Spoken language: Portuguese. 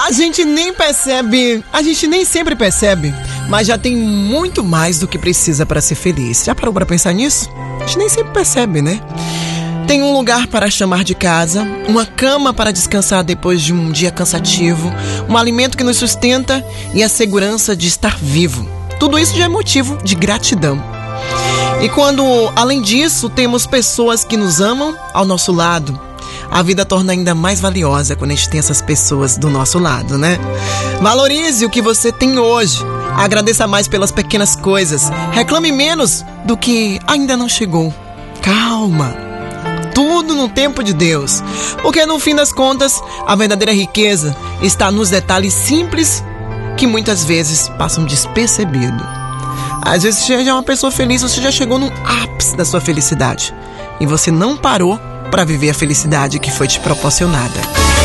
A gente nem percebe, a gente nem sempre percebe, mas já tem muito mais do que precisa para ser feliz. Já parou para pensar nisso? A gente nem sempre percebe, né? Tem um lugar para chamar de casa, uma cama para descansar depois de um dia cansativo, um alimento que nos sustenta e a segurança de estar vivo. Tudo isso já é motivo de gratidão. E quando, além disso, temos pessoas que nos amam ao nosso lado, a vida torna ainda mais valiosa quando a gente tem essas pessoas do nosso lado, né? Valorize o que você tem hoje. Agradeça mais pelas pequenas coisas. Reclame menos do que ainda não chegou. Calma. Tudo no tempo de Deus. Porque no fim das contas, a verdadeira riqueza está nos detalhes simples que muitas vezes passam despercebido. Às vezes você já é uma pessoa feliz, você já chegou no ápice da sua felicidade. E você não parou para viver a felicidade que foi te proporcionada.